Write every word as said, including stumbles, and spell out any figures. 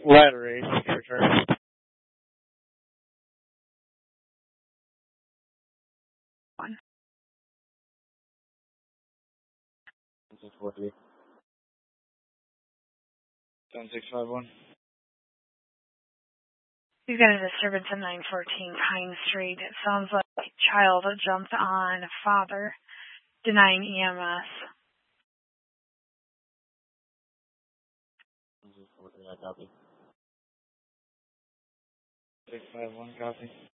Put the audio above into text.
Ladder race, your turn. One. six four three. seven six five one. We've got a disturbance at nine fourteen Pine Street. It sounds like a child jumped on father, denying E M S. six four three, I copy. six five one, copy.